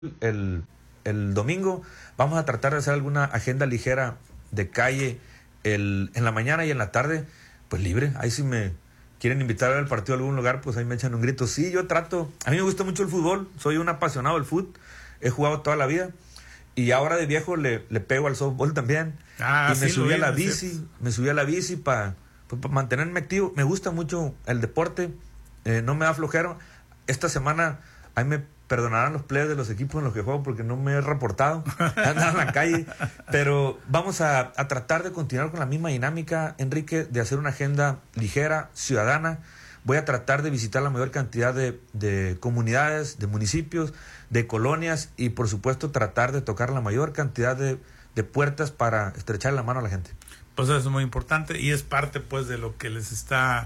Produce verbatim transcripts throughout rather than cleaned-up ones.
el, el domingo vamos a tratar de hacer alguna agenda ligera de calle el, en la mañana y en la tarde, pues libre. Ahí si me quieren invitar a ver el partido a algún lugar, pues ahí me echan un grito. Sí, yo trato, a mí me gusta mucho el fútbol, soy un apasionado del fútbol, he jugado toda la vida y ahora de viejo le, le pego al softball también. Ah, y me sí, subí lo a la vi, bici, ¿cierto? me subí a la bici para pa, pa mantenerme activo. Me gusta mucho el deporte, eh, no me da flojera. Esta semana ahí me perdonarán los players de los equipos en los que juego porque no me he reportado, andar en la calle, pero vamos a, a tratar de continuar con la misma dinámica, Enrique, de hacer una agenda ligera, ciudadana. Voy a tratar de visitar la mayor cantidad de, de comunidades, de municipios, de colonias y por supuesto tratar de tocar la mayor cantidad de, de puertas para estrechar la mano a la gente. Pues eso es muy importante y es parte pues de lo que les está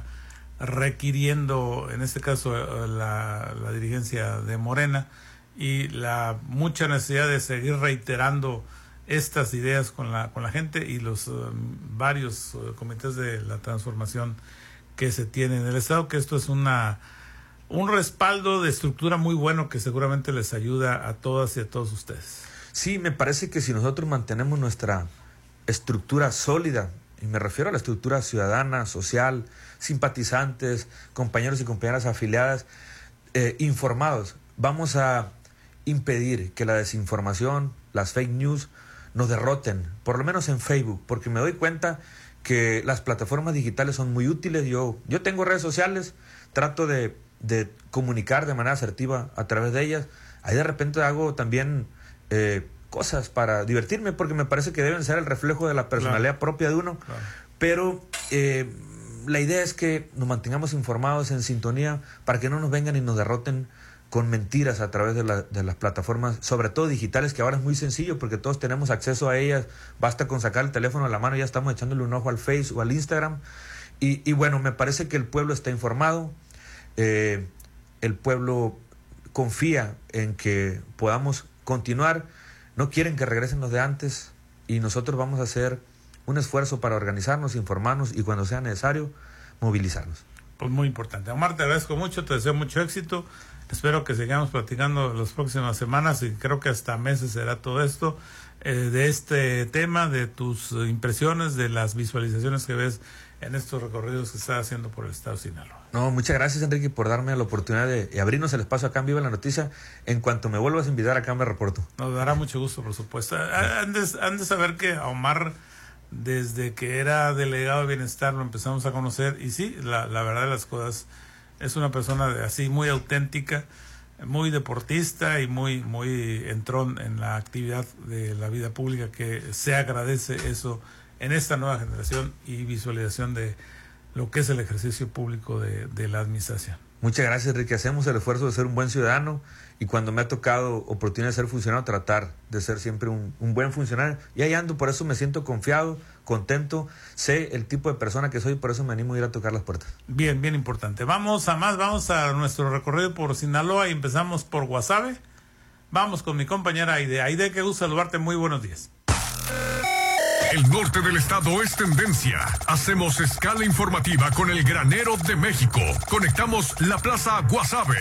requiriendo en este caso la, la dirigencia de Morena y la mucha necesidad de seguir reiterando estas ideas con la con la gente y los uh, varios uh, comités de la transformación que se tiene en el estado, que esto es una un respaldo de estructura muy bueno que seguramente les ayuda a todas y a todos ustedes. Sí, me parece que si nosotros mantenemos nuestra estructura sólida, y me refiero a la estructura ciudadana, social, simpatizantes, compañeros y compañeras afiliadas, eh, informados, vamos a impedir que la desinformación, las fake news, nos derroten, por lo menos en Facebook, porque me doy cuenta que las plataformas digitales son muy útiles. Yo, yo tengo redes sociales, trato de, de comunicar de manera asertiva a través de ellas. Ahí de repente hago también eh, cosas para divertirme, porque me parece que deben ser el reflejo de la personalidad claro. propia de uno. Claro. Pero eh, la idea es que nos mantengamos informados, en sintonía, para que no nos vengan y nos derroten con mentiras a través de, la, de las plataformas, sobre todo digitales, que ahora es muy sencillo porque todos tenemos acceso a ellas. Basta con sacar el teléfono a la mano y ya estamos echándole un ojo al Face o al Instagram. Y, y bueno, me parece que el pueblo está informado, eh, el pueblo confía en que podamos continuar. No quieren que regresen los de antes y nosotros vamos a hacer un esfuerzo para organizarnos, informarnos y cuando sea necesario, movilizarnos. Pues muy importante. Omar, te agradezco mucho, te deseo mucho éxito. Espero que sigamos platicando las próximas semanas y creo que hasta meses será todo esto, eh, de este tema, de tus impresiones, de las visualizaciones que ves en estos recorridos que estás haciendo por el estado de Sinaloa. No, muchas gracias, Enrique, por darme la oportunidad de abrirnos el espacio acá en Viva la Noticia. En cuanto me vuelvas a invitar acá me reporto. Nos dará mucho gusto, por supuesto. Han de, han de saber que a Omar, desde que era delegado de bienestar, lo empezamos a conocer y sí, la, la verdad de las cosas, es una persona de, así muy auténtica, muy deportista y muy, muy entrón en la actividad de la vida pública, que se agradece eso en esta nueva generación y visualización de lo que es el ejercicio público de, de la administración. Muchas gracias, Enrique. Hacemos el esfuerzo de ser un buen ciudadano y cuando me ha tocado oportunidad de ser funcionario, tratar de ser siempre un, un buen funcionario. Y ahí ando, por eso me siento confiado, contento, sé el tipo de persona que soy y por eso me animo a ir a tocar las puertas. Bien, bien importante. Vamos a más, vamos a nuestro recorrido por Sinaloa y empezamos por Guasave. Vamos con mi compañera Aide. Aide, qué gusto saludarte, muy buenos días. El norte del estado es tendencia. Hacemos escala informativa con el granero de México. Conectamos la plaza Guasave.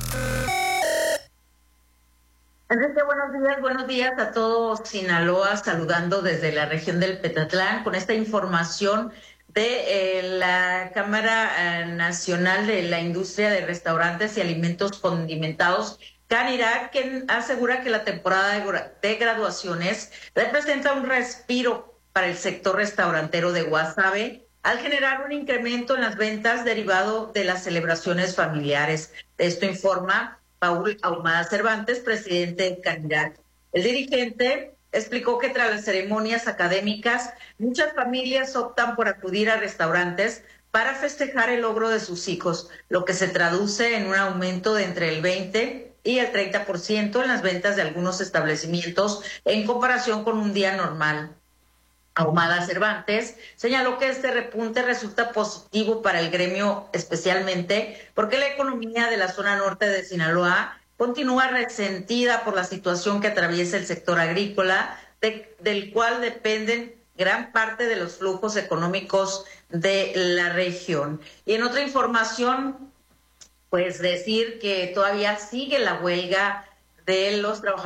Enrique, buenos días, buenos días a todos Sinaloa, saludando desde la región del Petatlán con esta información de eh, la Cámara eh, Nacional de la Industria de Restaurantes y Alimentos Condimentados, Canirac, quien asegura que la temporada de, de graduaciones representa un respiro para el sector restaurantero de Guasave, al generar un incremento en las ventas derivado de las celebraciones familiares. Esto informa Paul Ahumada Cervantes, presidente de Canirac. El dirigente explicó que tras las ceremonias académicas, muchas familias optan por acudir a restaurantes para festejar el logro de sus hijos, lo que se traduce en un aumento de entre el veinte y el treinta por ciento en las ventas de algunos establecimientos en comparación con un día normal. Ahumada Cervantes señaló que este repunte resulta positivo para el gremio, especialmente porque la economía de la zona norte de Sinaloa continúa resentida por la situación que atraviesa el sector agrícola, de, del cual dependen gran parte de los flujos económicos de la región. Y en otra información, pues decir que todavía sigue la huelga de los trabajadores